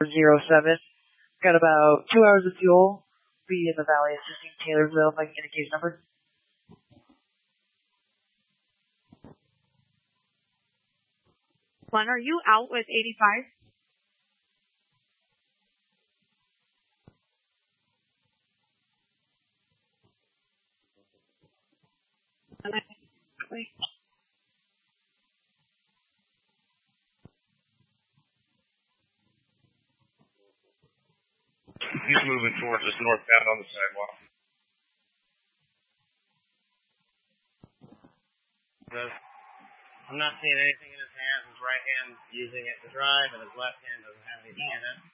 07. Got about 2 hours of fuel. Be in the valley assisting Taylorsville if I can get a case number. Glenn, are you out with 85? He's moving towards us northbound on the sidewalk. I'm not seeing anything in his hands. His right hand using it to drive, and his left hand doesn't have anything in it.